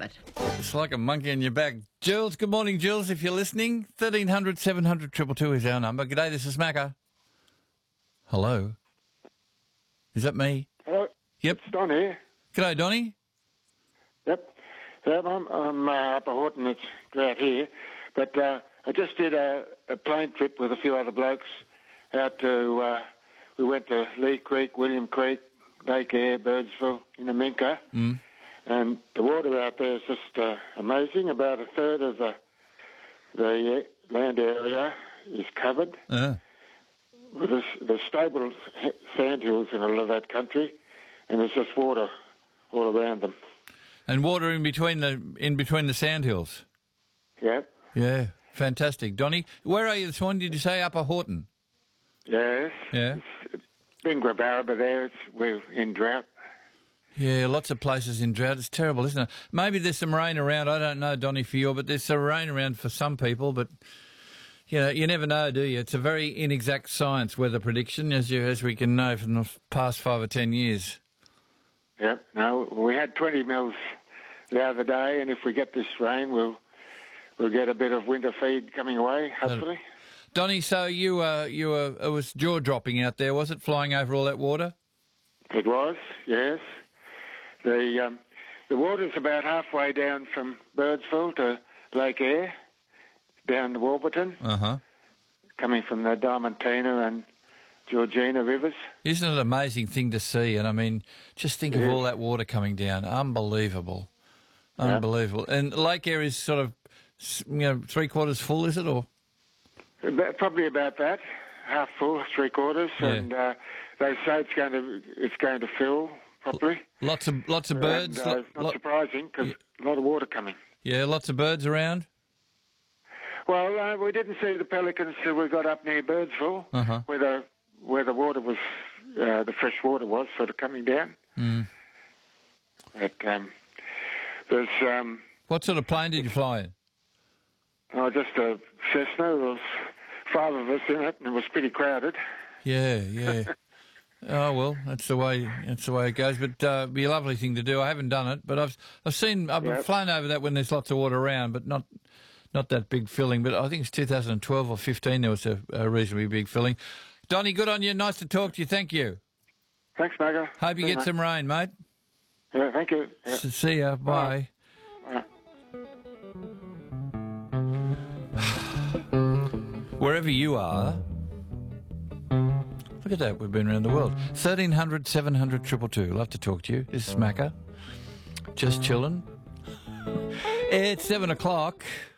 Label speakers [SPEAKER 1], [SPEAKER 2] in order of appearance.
[SPEAKER 1] it.
[SPEAKER 2] It's like a monkey on your back. Jules, good morning, Jules, if you're listening. 1300 700 222 is our number. G'day, this is Macca. Hello. Is that me?
[SPEAKER 3] Hello.
[SPEAKER 2] Yep.
[SPEAKER 3] It's Don here.
[SPEAKER 2] G'day, Donnie.
[SPEAKER 3] Yep. I'm up at Horton. It's drought here. But I just did a plane trip with a few other blokes out to, we went to Lee Creek, William Creek, Lake Eyre, Birdsville, in the Minka.
[SPEAKER 2] Mm.
[SPEAKER 3] And the water out there is just amazing. About a third of the land area is covered with the stable sandhills in all of that country, and there's just water all around them.
[SPEAKER 2] And water in between the sandhills.
[SPEAKER 3] Yep.
[SPEAKER 2] Yeah, fantastic. Donnie, where are you this morning? Did you say Upper Horton?
[SPEAKER 3] Yes.
[SPEAKER 2] Yeah.
[SPEAKER 3] It's Bingrabaraba there. We're in drought.
[SPEAKER 2] Yeah, lots of places in drought. It's terrible, isn't it? Maybe there's some rain around. I don't know, Donnie, for you, but there's some rain around for some people. But you know, you never know, do you? It's a very inexact science, weather prediction, as we can know from the past 5 or 10 years.
[SPEAKER 3] Yep. No, we had 20 mils the other day, and if we get this rain, we'll get a bit of winter feed coming away, hopefully.
[SPEAKER 2] Donnie, so you were it was jaw dropping out there, was it? Flying over all that water.
[SPEAKER 3] It was, yes. The water's about halfway down from Birdsville to Lake Eyre, down to Warburton, coming from the Diamantina and Georgina rivers.
[SPEAKER 2] Isn't it an amazing thing to see? And I mean, just think of all that water coming down. Unbelievable. Unbelievable. And Lake Eyre is sort of, 3/4 full, is it? Or
[SPEAKER 3] probably about that, half full, 3/4, and they say it's going to fill properly.
[SPEAKER 2] Lots of birds.
[SPEAKER 3] And, not surprising because a lot of water coming.
[SPEAKER 2] Yeah, lots of birds around.
[SPEAKER 3] Well, we didn't see the pelicans till we got up near Birdsville, where the water was, the fresh water was sort of coming down.
[SPEAKER 2] Mm.
[SPEAKER 3] But there's
[SPEAKER 2] what sort of plane did you fly in?
[SPEAKER 3] Oh, just a Cessna. There was 5 of us in it, and it was pretty crowded.
[SPEAKER 2] Yeah. Oh well, that's the way it goes. But it'd be a lovely thing to do. I haven't done it, but I've flown over that when there's lots of water around, but not that big filling. But I think it's 2012 or 15 there was a reasonably big filling. Donnie, good on you. Nice to talk to you. Thank you.
[SPEAKER 3] Thanks, Margo.
[SPEAKER 2] Hope you get some rain, mate.
[SPEAKER 3] Yeah, thank you. Yeah.
[SPEAKER 2] See ya. Bye. Wherever you are, look at that, we've been around the world. 1300 700 222. Love to talk to you. This is Macca. Just chilling. It's 7 o'clock.